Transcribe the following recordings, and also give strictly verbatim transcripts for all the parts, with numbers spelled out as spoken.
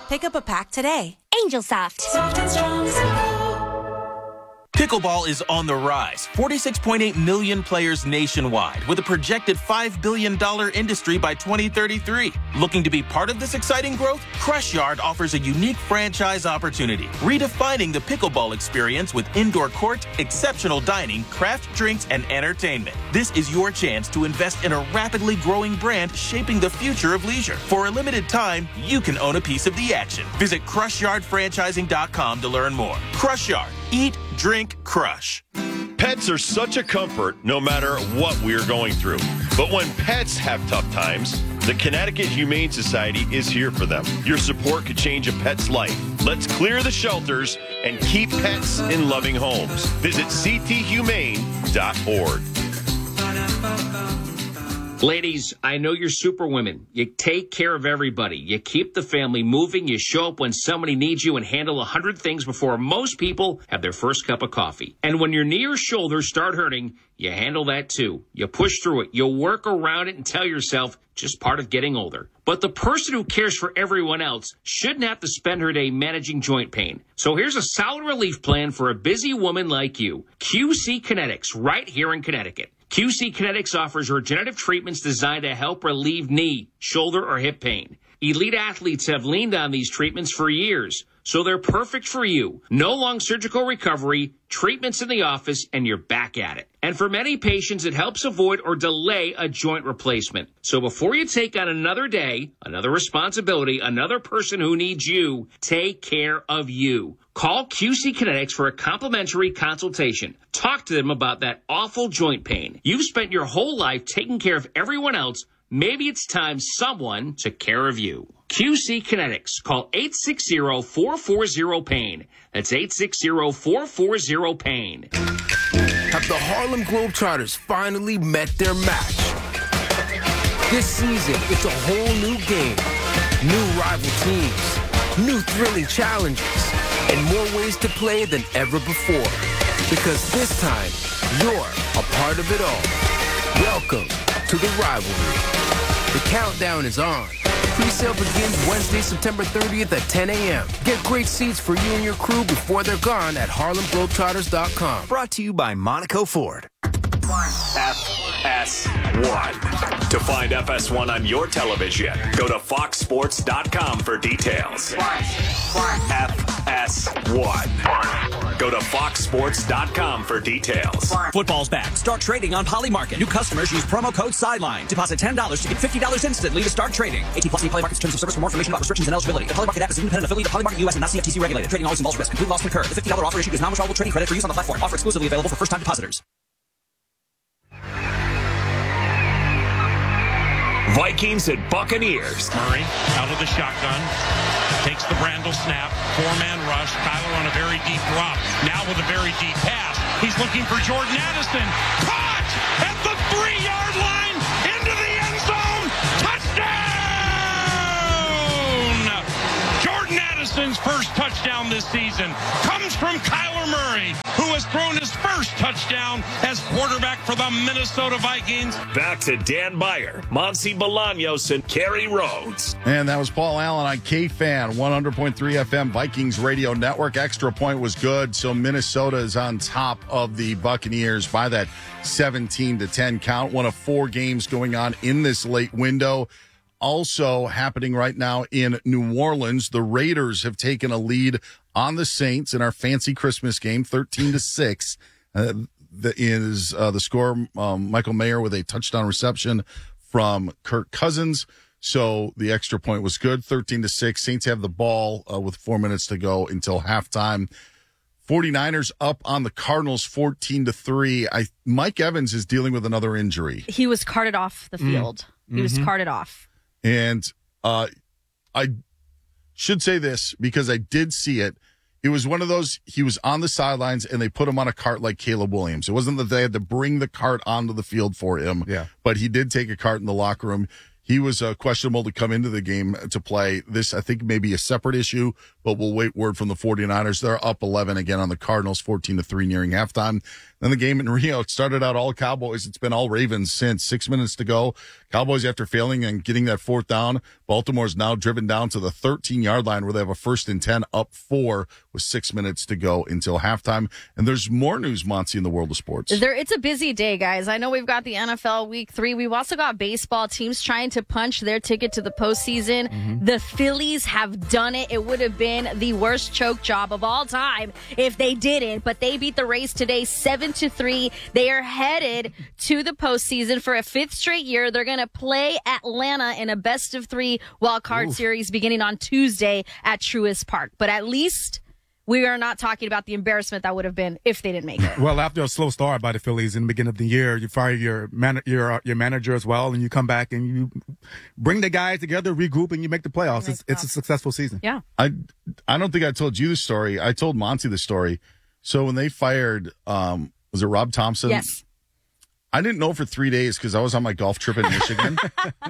Pick up a pack today. Angel Soft. Soft and strong. Pickleball is on the rise. forty-six point eight million players nationwide, with a projected five billion dollars industry by twenty thirty-three. Looking to be part of this exciting growth? Crush Yard offers a unique franchise opportunity, redefining the pickleball experience with indoor court, exceptional dining, craft drinks, and entertainment. This is your chance to invest in a rapidly growing brand shaping the future of leisure. For a limited time, you can own a piece of the action. Visit crush yard franchising dot com to learn more. Crush Yard. Eat, drink, crush. Pets are such a comfort no matter what we're going through. But when pets have tough times, the Connecticut Humane Society is here for them. Your support could change a pet's life. Let's clear the shelters and keep pets in loving homes. Visit c t humane dot org. Ladies, I know you're super women. You take care of everybody. You keep the family moving. You show up when somebody needs you and handle a hundred things before most people have their first cup of coffee. And when your knee or shoulders start hurting, you handle that too. You push through it. You work around it and tell yourself, just part of getting older. But the person who cares for everyone else shouldn't have to spend her day managing joint pain. So here's a solid relief plan for a busy woman like you. Q C Kinetics, right here in Connecticut. Q C Kinetics offers regenerative treatments designed to help relieve knee, shoulder, or hip pain. Elite athletes have leaned on these treatments for years, so they're perfect for you. No long surgical recovery, treatments in the office, and you're back at it. And for many patients, it helps avoid or delay a joint replacement. So before you take on another day, another responsibility, another person who needs you, take care of you. Call Q C Kinetics for a complimentary consultation. Talk to them about that awful joint pain. You've spent your whole life taking care of everyone else. Maybe it's time someone took care of you. Q C Kinetics. Call eight six zero, four four zero, pain. That's eight six zero, four four zero, pain. Have the Harlem Globetrotters finally met their match? This season, it's a whole new game. New rival teams. New thrilling challenges. And more ways to play than ever before. Because this time, you're a part of it all. Welcome to the rivalry. The countdown is on. Pre-sale begins Wednesday, September thirtieth at ten a.m. Get great seats for you and your crew before they're gone at harlem globetrotters dot com. Brought to you by Monaco Ford. F S one. To find F S one on your television, go to fox sports dot com for details. F S one. Go to fox sports dot com for details. Football's back. Start trading on Polymarket. New customers use promo code SIDELINE. Deposit ten dollars to get fifty dollars instantly to start trading. eighteen plus Polymarket's terms of service. For more information about restrictions and eligibility. The Polymarket app is an independent affiliate of Polymarket U S and not C F T C regulated. Trading always involves risk. Complete loss concurred. The fifty dollars offer issued is non-withdrawable trading credit for use on the platform. Offer exclusively available for first-time depositors. Vikings and Buccaneers. Murray out of the shotgun. Takes the Brandel snap. Four-man rush. Kyler on a very deep drop. Now with a very deep pass. He's looking for Jordan Addison. Caught at the three-yard line. Into the end zone. Touchdown! Jordan Addison's first touchdown this season comes from Kyler Murray, who has thrown his first touchdown as quarterback for the Minnesota Vikings. Back to Dan Meyer, Monty Bolaños, and Kerry Rhodes. And that was Paul Allen on K-Fan, one hundred point three F M, Vikings Radio Network. Extra point was good, so Minnesota is on top of the Buccaneers by that seventeen to ten count. One of four games going on in this late window. Also happening right now in New Orleans, the Raiders have taken a lead on the Saints in our fancy Christmas game, thirteen to six. Uh, the, is uh, the score, um, Michael Mayer with a touchdown reception from Kirk Cousins. So the extra point was good, thirteen to six. Saints have the ball uh, with four minutes to go until halftime. forty-niners up on the Cardinals fourteen to three. I Mike Evans is dealing with another injury. He was carted off the field. Mm. He was mm-hmm. carted off. And uh, I should say this because I did see it. It was one of those, he was on the sidelines and they put him on a cart like Caleb Williams. It wasn't that they had to bring the cart onto the field for him, yeah. but he did take a cart in the locker room. He was uh, questionable to come into the game to play. This, I think, may be a separate issue, but we'll wait word from the 49ers. They're up eleven again on the Cardinals, fourteen to three nearing halftime. Then the game in Rio, it started out all Cowboys. It's been all Ravens since. Six minutes to go. Cowboys, after failing and getting that fourth down, Baltimore's now driven down to the thirteen-yard line where they have a first and ten, up four with six minutes to go until halftime. And there's more news, Monty, in the world of sports. There, it's a busy day, guys. I know we've got the N F L Week three. We've also got baseball teams trying to punch their ticket to the postseason. Mm-hmm. The Phillies have done it. It would have been the worst choke job of all time if they didn't, but they beat the Rays today seven to three. They are headed to the postseason for a fifth straight year. They're going to play Atlanta in a best of three wild card Oof. series beginning on Tuesday at Truist Park. But at least we are not talking about the embarrassment that would have been if they didn't make it. Well, after a slow start by the Phillies in the beginning of the year, you fire your man- your your manager as well, and you come back and you bring the guys together, regroup, and you make the playoffs. It's, it's a successful season. Yeah. I I don't think I told you the story. I told Monty the story. So when they fired, um, was it Rob Thompson? Yes. I didn't know for three days because I was on my golf trip in Michigan.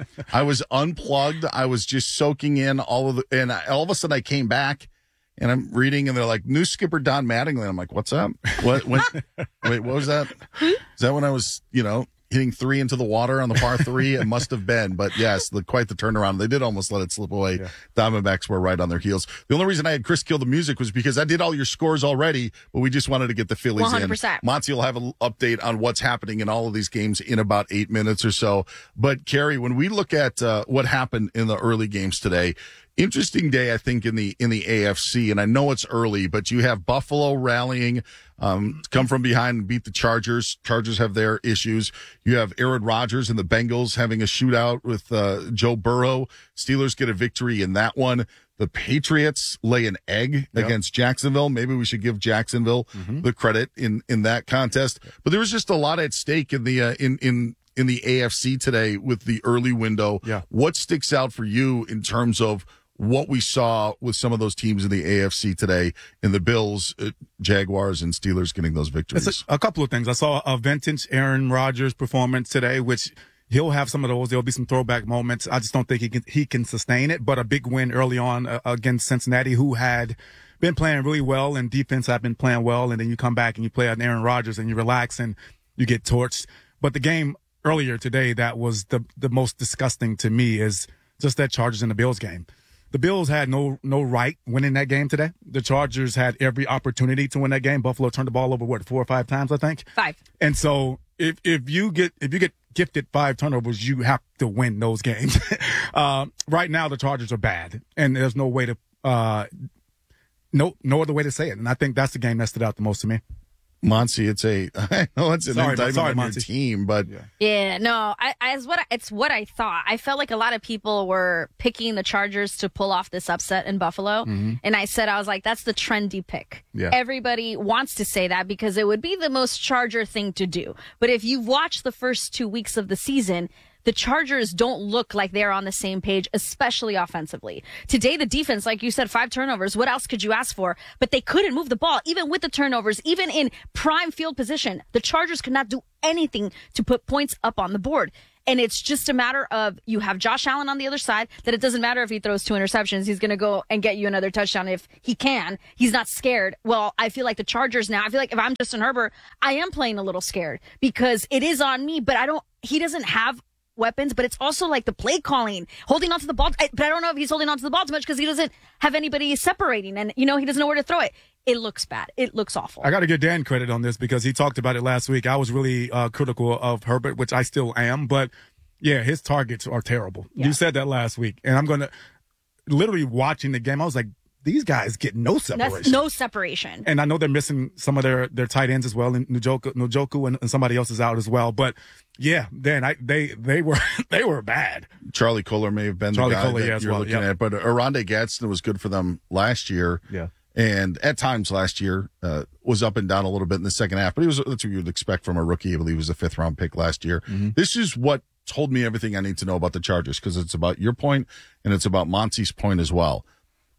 I was unplugged. I was just soaking in all of the, and all of a sudden I came back. And I'm reading, and they're like, new skipper Don Mattingly. I'm like, what's up? What? When, wait, what was that? Is that when I was, you know, hitting three into the water on the par three? It must have been. But yes, the, quite the turnaround. They did almost let it slip away. Yeah. Diamondbacks were right on their heels. The only reason I had Chris kill the music was because I did all your scores already, but we just wanted to get the Phillies one hundred percent. in. Monty will have an update on what's happening in all of these games in about eight minutes or so. But, Carrie, when we look at uh, what happened in the early games today, interesting day, I think, in the in the A F C, and I know it's early, but you have Buffalo rallying, um, come from behind and beat the Chargers. Chargers have their issues. You have Aaron Rodgers and the Bengals having a shootout with uh, Joe Burrow. Steelers get a victory in that one. The Patriots lay an egg yep. against Jacksonville. Maybe we should give Jacksonville mm-hmm. the credit in in that contest. But there was just a lot at stake in the uh, in in. in the A F C today with the early window. Yeah. What sticks out for you in terms of what we saw with some of those teams in the A F C today, in the Bills, uh, Jaguars, and Steelers getting those victories? It's a, a couple of things. I saw a vintage Aaron Rodgers performance today, which he'll have some of those. There'll be some throwback moments. I just don't think he can he can sustain it. But a big win early on uh, against Cincinnati, who had been playing really well, and defense had been playing well. And then you come back and you play an Aaron Rodgers and you relax and you get torched. But the game earlier today that was the the most disgusting to me is just that Chargers and the Bills game. The Bills had no no right winning that game today. The Chargers had every opportunity to win that game. Buffalo turned the ball over, what, four or five times, I think? Five. And so if if you get if you get gifted five turnovers, you have to win those games. uh, right now, the Chargers are bad, and there's no way to uh, no no other way to say it. And I think that's the game that stood out the most to me. Monty, it's a, I know it's an sorry, indictment sorry, on Monty. your team, but. Yeah, yeah no, I, I, it's, what I, it's what I thought. I felt like a lot of people were picking the Chargers to pull off this upset in Buffalo. Mm-hmm. And I said, I was like, that's the trendy pick. Yeah. Everybody wants to say that because it would be the most Charger thing to do. But if you've watched the first two weeks of the season, the Chargers don't look like they're on the same page, especially offensively. Today, the defense, like you said, five turnovers. What else could you ask for? But they couldn't move the ball, even with the turnovers, even in prime field position. The Chargers could not do anything to put points up on the board. And it's just a matter of you have Josh Allen on the other side, that it doesn't matter if he throws two interceptions. He's going to go and get you another touchdown if he can. He's not scared. Well, I feel like the Chargers now, I feel like if I'm Justin Herbert, I am playing a little scared because it is on me, but I don't, he doesn't have weapons, but it's also like the play calling, holding onto the ball. I, but I don't know if he's holding onto the ball too much because he doesn't have anybody separating, and you know he doesn't know where to throw it. It looks bad. It looks awful. I got to give Dan credit on this because he talked about it last week. I was really uh, critical of Herbert, which I still am, but yeah, his targets are terrible. Yeah. You said that last week, and I'm going to literally watching the game. I was like, these guys get no separation. That's no separation. And I know they're missing some of their, their tight ends as well, and Njoku, Njoku and, and somebody else is out as well. But yeah, Dan, I, they they were they were bad. Charlie Kohler may have been Charlie the guy Kohler, that yeah, as you're well, looking yeah. at, but Oronde Gadsden was good for them last year. Yeah. And at times last year uh, was up and down a little bit in the second half, but he was that's what you'd expect from a rookie. I believe he was a fifth round pick last year. Mm-hmm. This is what told me everything I need to know about the Chargers because it's about your point and it's about Monty's point as well.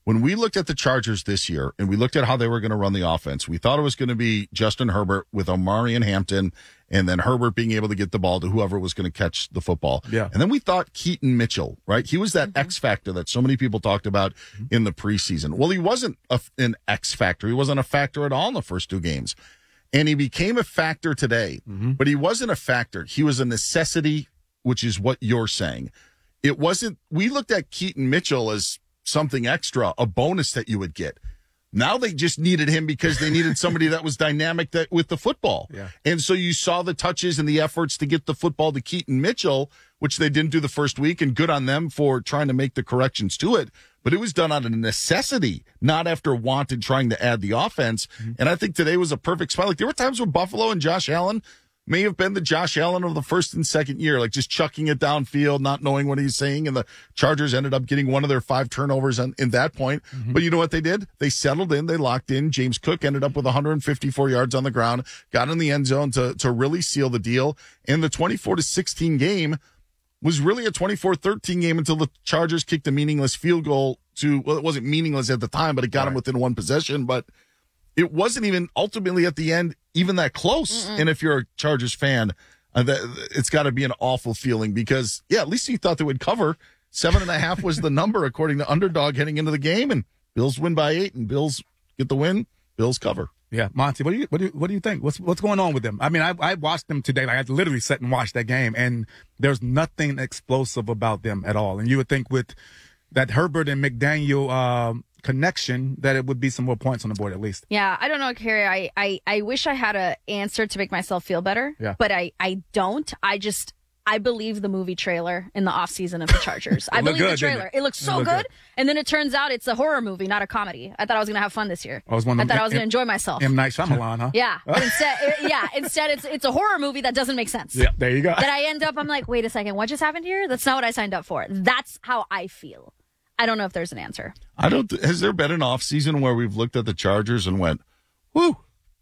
When we looked at the Chargers this year and we looked at how they were going to run the offense, we thought it was going to be Justin Herbert with Omari and Hampton, and then Herbert being able to get the ball to whoever was going to catch the football. Yeah. And then we thought Keaton Mitchell, right? He was that mm-hmm. X factor that so many people talked about mm-hmm. in the preseason. Well, he wasn't a, an X factor. He wasn't a factor at all in the first two games. And he became a factor today, mm-hmm. but he wasn't a factor. He was a necessity, which is what you're saying. It wasn't, we looked at Keaton Mitchell as something extra, a bonus that you would get. Now they just needed him because they needed somebody that was dynamic that with the football. Yeah. And so you saw the touches and the efforts to get the football to Keaton Mitchell, which they didn't do the first week, and good on them for trying to make the corrections to it. But it was done out of necessity, not after want and trying to add the offense. Mm-hmm. And I think today was a perfect spot. Like there were times when Buffalo and Josh Allen may have been the Josh Allen of the first and second year, like just chucking it downfield, not knowing what he's saying. And the Chargers ended up getting one of their five turnovers on, in that point. Mm-hmm. But you know what they did? They settled in. They locked in. James Cook ended up with one hundred fifty-four yards on the ground, got in the end zone to, to really seal the deal. And the twenty-four to sixteen game was really a twenty-four thirteen game until the Chargers kicked a meaningless field goal to, well, it wasn't meaningless at the time, but it got right. them within one possession. But it wasn't even ultimately at the end even that close. Mm-mm. And if you're a Chargers fan, uh, that, it's got to be an awful feeling because, yeah, at least you thought they would cover. Seven and a half was the number according to Underdog heading into the game, and Bills win by eight, and Bills get the win. Bills cover. Yeah, Monty, what do you what do you, what do you think? What's what's going on with them? I mean, I I watched them today. Like I literally sat and watched that game, and there's nothing explosive about them at all. And you would think with that Herbert and McDaniel um, connection that it would be some more points on the board at least. Yeah, I don't know, Carrie. I, I, I wish I had an answer to make myself feel better, yeah. but I, I don't. I just, I believe the movie trailer in the offseason of the Chargers. I believe good, the trailer. It? it? it looks so it good. good. And then it turns out it's a horror movie, not a comedy. I thought I was going to have fun this year. I, was one I of thought them, I was going to enjoy myself. M. Night Shyamalan, huh? Yeah. But instead, yeah, instead it's it's a horror movie that doesn't make sense. Yeah, there you go. That I end up, I'm like, wait a second, what just happened here? That's not what I signed up for. That's how I feel. I don't know if there's an answer. I don't. Has there been an off season where we've looked at the Chargers and went, "Whoo"?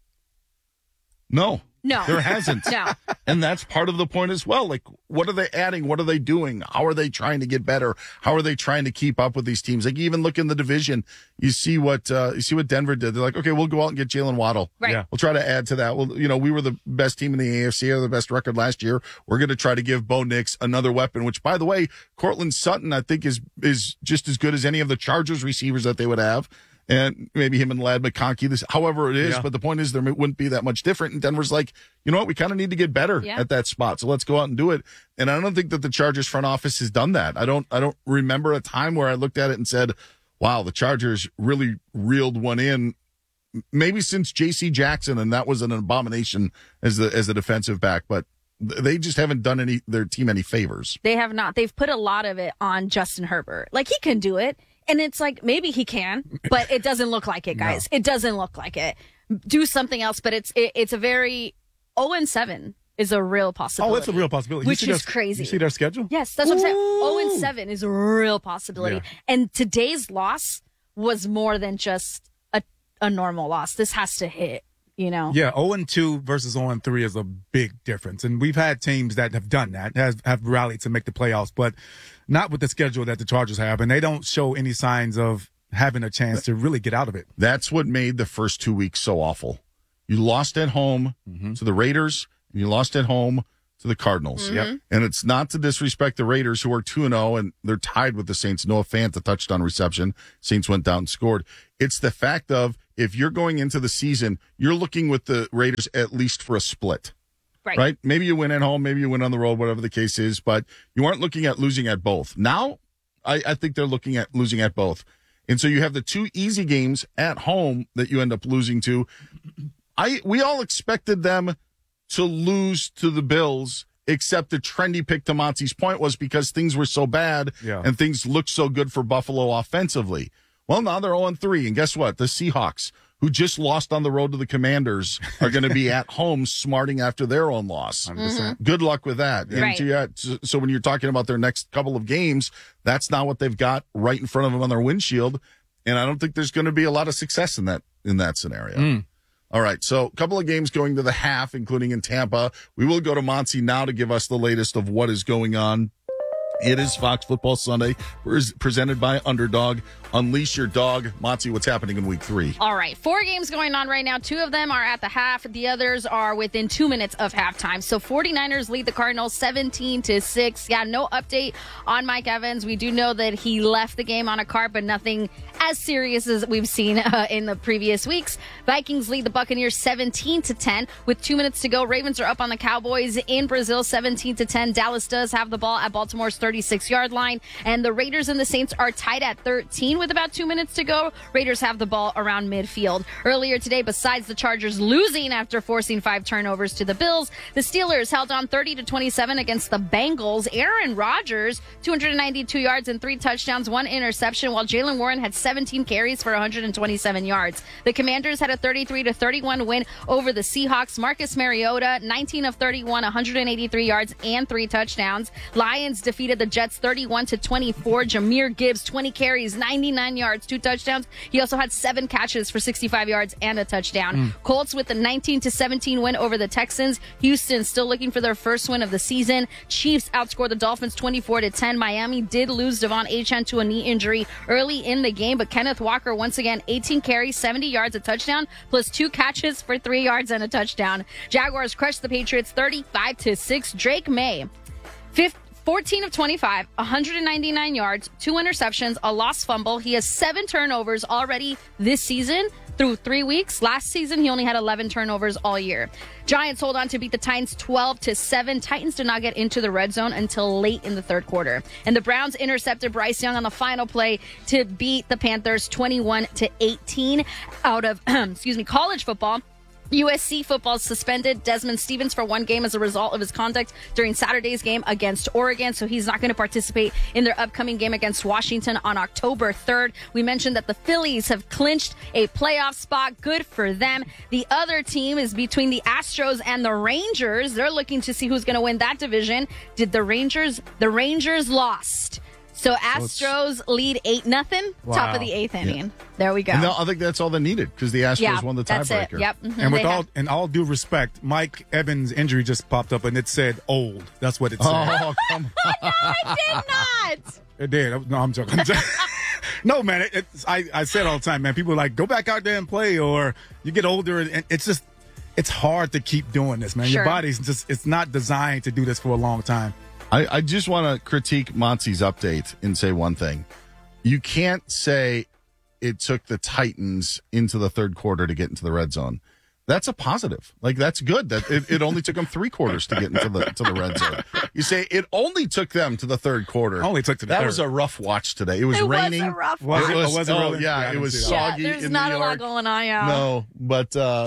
No, no, there hasn't. No, and that's part of the point as well. Like, what are they adding? What are they doing? How are they trying to get better? How are they trying to keep up with these teams? Like, you even look in the division, you see what uh, you see what Denver did. They're like, okay, we'll go out and get Jalen Waddle. Right. Yeah. We'll try to add to that. Well, you know, we were the best team in the A F C, or the best record last year. We're going to try to give Bo Nix another weapon. Which, by the way, Cortland Sutton, I think, is is just as good as any of the Chargers receivers that they would have. And maybe him and Lad McConkey, this, however it is. Yeah. But the point is, there wouldn't be that much different. And Denver's like, you know what? We kind of need to get better yeah. at that spot. So let's go out and do it. And I don't think that the Chargers front office has done that. I don't, I don't remember a time where I looked at it and said, wow, the Chargers really reeled one in. Maybe since J C Jackson, and that was an abomination as the, as the defensive back. But they just haven't done any, their team any favors. They have not. They've put a lot of it on Justin Herbert. Like, he can do it. And it's like, maybe he can, but it doesn't look like it, guys. No. It doesn't look like it. Do something else, but it's it, it's a very oh and seven is a real possibility. Oh, it's a real possibility. Which is their, crazy. You see their schedule? Yes, that's Ooh. what I'm saying. oh and seven is a real possibility. Yeah. And today's loss was more than just a, a normal loss. This has to hit, you know? Yeah, oh and two versus oh and three is a big difference. And we've had teams that have done that, have, have rallied to make the playoffs, but not with the schedule that the Chargers have. And they don't show any signs of having a chance to really get out of it. That's what made the first two weeks so awful. You lost at home mm-hmm. to the Raiders, and you lost at home to the Cardinals. Mm-hmm. Yep. And it's not to disrespect the Raiders, who are two and oh, and they're tied with the Saints. Noah Fant, the touchdown reception. Saints went down and scored. It's the fact of, if you're going into the season, you're looking with the Raiders at least for a split. Right. right? Maybe you win at home, maybe you win on the road, whatever the case is, but you aren't looking at losing at both. Now, I, I think they're looking at losing at both. And so you have the two easy games at home that you end up losing to. I we all expected them to lose to the Bills, except the trendy pick, to Monty's point, was because things were so bad yeah. and things looked so good for Buffalo offensively. Well, now they're oh and three, and guess what? The Seahawks, who just lost on the road to the Commanders, are going to be at home smarting after their own loss. one hundred percent. Good luck with that. And Right. so, yeah, so when you're talking about their next couple of games, that's not what they've got right in front of them on their windshield. And I don't think there's going to be a lot of success in that in that scenario. Mm. All right, so a couple of games going to the half, including in Tampa. We will go to Monty now to give us the latest of what is going on It is Fox Football Sunday, pres- presented by Underdog. Unleash your dog. Motzi, what's happening in week three? All right, four games going on right now. Two of them are at the half. The others are within two minutes of halftime. So 49ers lead the Cardinals seventeen to six. Yeah, no update on Mike Evans. We do know that he left the game on a cart, but nothing as serious as we've seen uh, in the previous weeks. Vikings lead the Buccaneers seventeen to ten. With two minutes to go, Ravens are up on the Cowboys in Brazil seventeen to ten. Dallas does have the ball at Baltimore's thirty-six-yard line. And the Raiders and the Saints are tied at thirteen with about two minutes to go. Raiders have the ball around midfield. Earlier today, besides the Chargers losing after forcing five turnovers to the Bills, the Steelers held on thirty to twenty-seven against the Bengals. Aaron Rodgers, two hundred ninety-two yards and three touchdowns, one interception, while Jaylen Warren had seventeen carries for one hundred twenty-seven yards. The Commanders had a thirty-three to thirty-one win over the Seahawks. Marcus Mariota, nineteen of thirty-one, one hundred eighty-three yards and three touchdowns. Lions defeated the Jets thirty-one to twenty-four. Jahmyr Gibbs, twenty carries, ninety-nine yards, two touchdowns. He also had seven catches for sixty-five yards and a touchdown. Mm. Colts with the nineteen to seventeen win over the Texans. Houston still looking for their first win of the season. Chiefs outscored the Dolphins twenty-four to ten. Miami did lose Devon Achane to a knee injury early in the game, but Kenneth Walker once again eighteen carries, seventy yards, a touchdown, plus two catches for three yards and a touchdown. Jaguars crushed the Patriots thirty-five to six. Drake May, fifth. fourteen of twenty-five, one hundred ninety-nine yards, two interceptions, a lost fumble. He has seven turnovers already this season through three weeks. Last season, he only had eleven turnovers all year. Giants hold on to beat the Titans twelve to seven. Titans did not get into the red zone until late in the third quarter. And the Browns intercepted Bryce Young on the final play to beat the Panthers twenty-one to eighteen. Out of, excuse me, college football, U S C football suspended Desmond Stevens for one game as a result of his conduct during Saturday's game against Oregon, so he's not going to participate in their upcoming game against Washington on October third. We mentioned that the Phillies have clinched a playoff spot. Good for them. The other team is between the Astros and the Rangers. They're looking to see who's going to win that division. Did the Rangers? The Rangers lost. So Astros lead eight nothing. Wow. Top of the eighth inning. Yeah. There we go. And I think that's all they needed because the Astros yeah, won the that's tiebreaker. It. Yep. Mm-hmm. And with They all have- in all due respect, Mike Evans' injury just popped up and it said old. That's what it said. Oh, come on. No, it did not. It did. No, I'm joking. I'm joking. No, man. It, it's, I, I say it all the time, man. People are like, go back out there and play, or you get older, and it's just, it's hard to keep doing this, man. Sure. Your body's just, it's not designed to do this for a long time. I, I just want to critique Montzi's update and say one thing. You can't say it took the Titans into the third quarter to get into the red zone. That's a positive. Like, that's good. That it, it only took them three quarters to get into the to the red zone. You say it only took them to the third quarter. Only took to the that third. was a rough watch today. It was It was raining. a rough Was it it? was, Oh, was it oh, really? yeah, Yeah, I it didn't was see that. soggy Yeah, there's in not New a lot York. going on, yeah. No, but uh,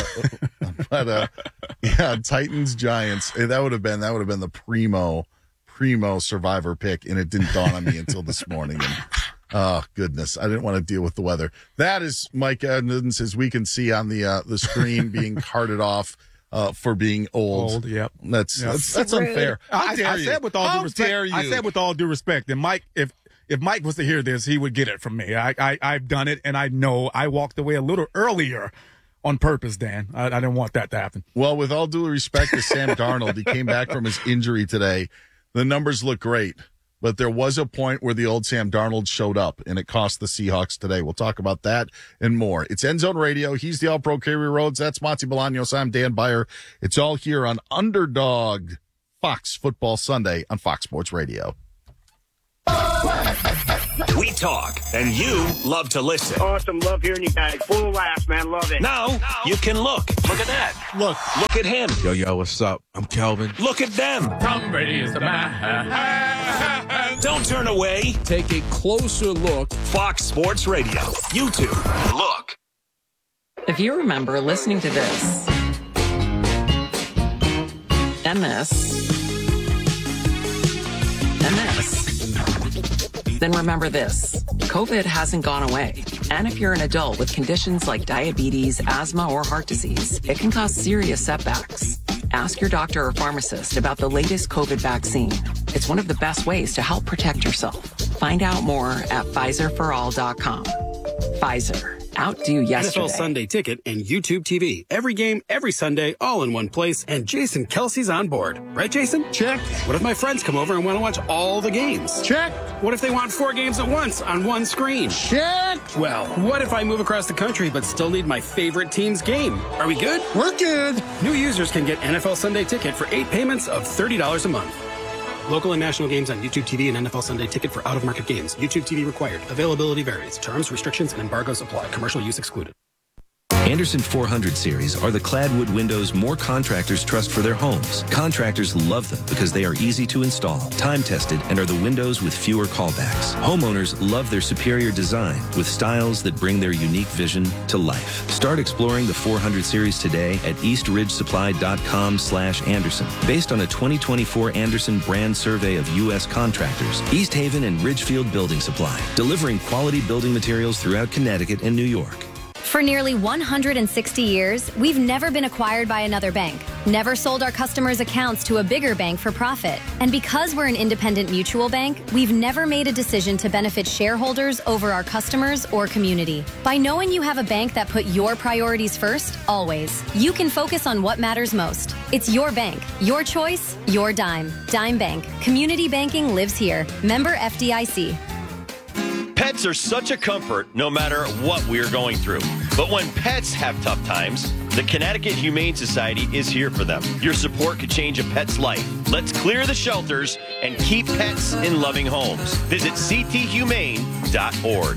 but uh, yeah, Titans Giants. eh, That would have been that would have been the primo primo survivor pick, and it didn't dawn on me until this morning. And, oh goodness, I didn't want to deal with the weather. That is Mike Evans, as we can see on the uh, the screen, being carted off uh, for being old. Old, yep. That's Yep. that's, that's Rude. unfair. How I, dare I you? said with all How due respect. dare you? I said with all due respect, and Mike, if if Mike was to hear this, he would get it from me. I, I I've done it, and I know I walked away a little earlier on purpose, Dan. I, I didn't want that to happen. Well, with all due respect to Sam Darnold, he came back from his injury today. The numbers look great, but there was a point where the old Sam Darnold showed up, and it cost the Seahawks today. We'll talk about that and more. It's End Zone Radio. He's the All-Pro Kerry Rhodes. That's Monty Bolaños. I'm Dan Beyer. It's all here on Underdog Fox Football Sunday on Fox Sports Radio. We talk, and you love to listen. Awesome. Love hearing you guys. Full laughs, man. Love it. Now you can look. Look at that. Look. Look at him. Yo, yo, what's up? I'm Kelvin. Look at them. Tom Brady is the man. Don't turn away. Take a closer look. Fox Sports Radio. YouTube. Look. If you remember listening to this and this and this, then remember this. COVID hasn't gone away. And if you're an adult with conditions like diabetes, asthma, or heart disease, it can cause serious setbacks. Ask your doctor or pharmacist about the latest COVID vaccine. It's one of the best ways to help protect yourself. Find out more at Pfizer for all dot com. Pfizer. outdo yesterday. N F L Sunday Ticket and YouTube T V. Every game, every Sunday, all in one place. And Jason Kelsey's on board. Right, Jason? Check. What if my friends come over and want to watch all the games? Check. What if they want four games at once on one screen? Check. Well, what if I move across the country but still need my favorite team's game? Are we good? We're good. New users can get N F L Sunday Ticket for eight payments of thirty dollars a month. Local and national games on YouTube T V and N F L Sunday Ticket for out-of-market games. YouTube T V required. Availability varies. Terms, restrictions, and embargoes apply. Commercial use excluded. Andersen four hundred series are the clad wood windows more contractors trust for their homes. Contractors love them because they are easy to install, time-tested, and are the windows with fewer callbacks. Homeowners love their superior design with styles that bring their unique vision to life. Start exploring the four hundred series today at eastridgesupply.com slash Andersen. Based on a twenty twenty-four Andersen brand survey of U S contractors, East Haven and Ridgefield Building Supply, delivering quality building materials throughout Connecticut and New York. For nearly one hundred sixty years, we've never been acquired by another bank, never sold our customers' accounts to a bigger bank for profit. And because we're an independent mutual bank, we've never made a decision to benefit shareholders over our customers or community. By knowing you have a bank that put your priorities first, always, you can focus on what matters most. It's your bank, your choice, your dime. Dime Bank. Community banking lives here. Member F D I C. Pets are such a comfort no matter what we are going through. But when pets have tough times, the Connecticut Humane Society is here for them. Your support could change a pet's life. Let's clear the shelters and keep pets in loving homes. Visit c t humane dot org.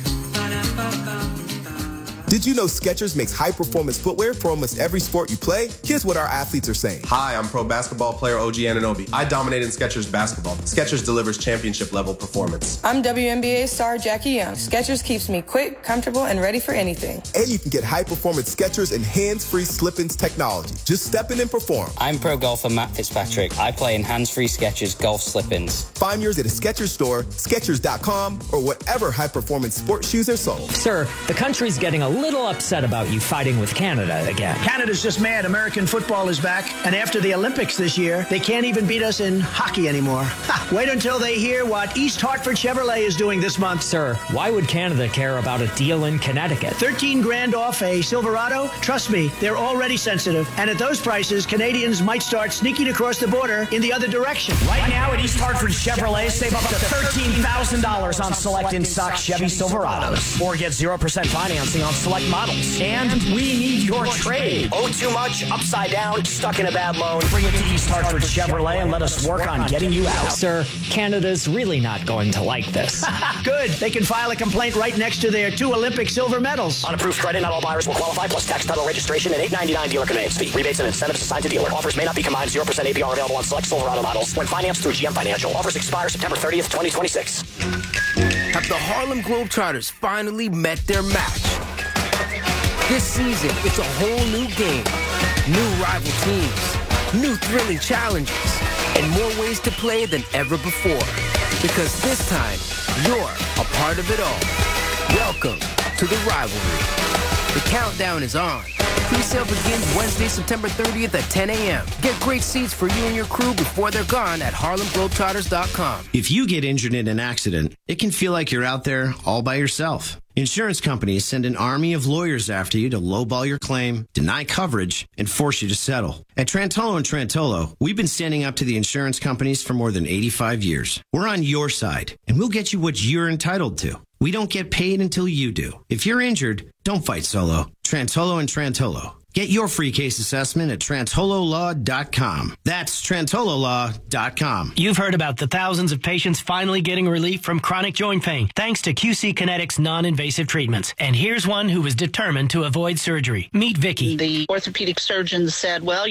Did you know Skechers makes high-performance footwear for almost every sport you play? Here's what our athletes are saying. Hi, I'm pro basketball player O G Anunoby. I dominate in Skechers basketball. Skechers delivers championship-level performance. I'm W N B A star Jackie Young. Skechers keeps me quick, comfortable, and ready for anything. And you can get high-performance Skechers and hands-free slip-ins technology. Just step in and perform. I'm pro golfer Matt Fitzpatrick. I play in hands-free Skechers golf slip-ins. Find yours at a Skechers store, Skechers dot com, or whatever high-performance sports shoes are sold. Sir, the country's getting a little upset about you fighting with Canada again. Canada's just mad. American football is back. And after the Olympics this year, they can't even beat us in hockey anymore. Ha, wait until they hear what East Hartford Chevrolet is doing this month. Sir, why would Canada care about a deal in Connecticut? thirteen grand off a Silverado? Trust me, they're already sensitive. And at those prices, Canadians might start sneaking across the border in the other direction. Right now at East Hartford Chevrolet, save up to thirteen thousand dollars on select in-stock Chevy Silverados. Or get zero percent financing on select models. And we need your trade. Owe too much, upside down, stuck in a bad loan. Bring it to East Hartford Chevrolet and let us work on getting you out. Sir, Canada's really not going to like this. Good. They can file a complaint right next to their two Olympic silver medals. On approved credit, not all buyers will qualify, plus tax, title, registration, and eight ninety-nine dealer conveyance fee. Rebates and incentives assigned to dealer. Offers may not be combined. zero percent A P R available on select Silverado models when financed through G M Financial. Offers expire September thirtieth, twenty twenty-six. Have the Harlem Globetrotters finally met their match? This season, it's a whole new game. New rival teams, new thrilling challenges, and more ways to play than ever before. Because this time, you're a part of it all. Welcome to the rivalry. The countdown is on. Pre-sale begins Wednesday, September thirtieth at ten a.m. Get great seats for you and your crew before they're gone at harlem globetrotters dot com. If you get injured in an accident, it can feel like you're out there all by yourself. Insurance companies send an army of lawyers after you to lowball your claim, deny coverage, and force you to settle. At Trantolo and Trantolo, we've been standing up to the insurance companies for more than eighty-five years. We're on your side, and we'll get you what you're entitled to. We don't get paid until you do. If you're injured, don't fight solo. Trantolo and Trantolo. Get your free case assessment at trantolo law dot com. That's trantolo law dot com. You've heard about the thousands of patients finally getting relief from chronic joint pain thanks to Q C Kinetics non-invasive treatments. And here's one who was determined to avoid surgery. Meet Vicky. The orthopedic surgeon said, well,